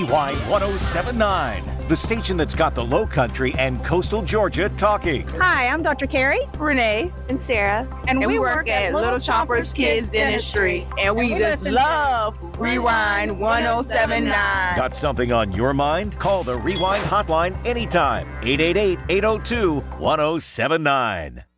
Rewind 1079, the station that's got the Low Country and coastal Georgia talking. Hi, I'm Dr. Carrie, Renee, and Sarah, and we work at Little Chompers Kids Dentistry, and we just love Rewind 1079. Got something on your mind? Call the Rewind hotline anytime. 888-802-1079.